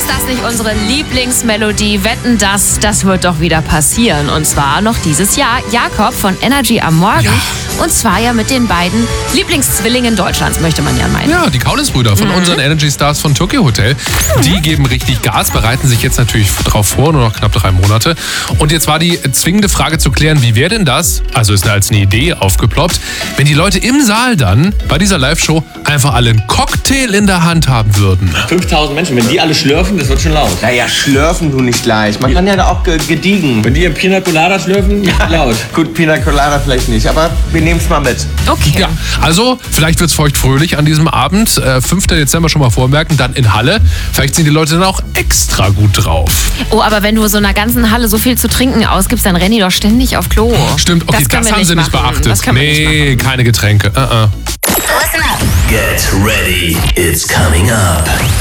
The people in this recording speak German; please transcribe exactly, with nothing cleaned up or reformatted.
Ist das nicht unsere Lieblingsmelodie? Wetten, das, das wird doch wieder passieren. Und zwar noch dieses Jahr. Jakob von Energy am Morgen. Ja. Und zwar ja mit den beiden Lieblingszwillingen Deutschlands, möchte man ja meinen. Ja, die Kaulitz-Brüder von mhm. unseren Energy Stars von Tokyo Hotel. Die geben richtig Gas, bereiten sich jetzt natürlich drauf vor, nur noch knapp drei Monate. Und jetzt war die zwingende Frage zu klären, wie wäre denn das, also ist als eine Idee aufgeploppt, wenn die Leute im Saal dann bei dieser Live-Show einfach alle einen Cocktail in der Hand haben würden. fünftausend Menschen, wenn die alle schlürfen, das wird schon laut. Naja, schlürfen du nicht gleich. Man kann ja da auch ge- gediegen. Wenn die im Pina Colada schlürfen, ja. laut. Gut, Pina Colada vielleicht nicht, aber wir nehmen es mal mit. Okay. Ja, also vielleicht wird es feuchtfröhlich an diesem Abend. Äh, fünften Dezember schon mal vormerken, dann in Halle. Vielleicht sind die Leute dann auch extra gut drauf. Oh, aber wenn du so einer ganzen Halle so viel zu trinken ausgibst, dann rennen die doch ständig auf Klo. Stimmt, okay, das, das haben nicht sie nicht machen. beachtet. Das können wir nee, nicht machen. keine Getränke. Uh-uh. Get ready, it's coming up.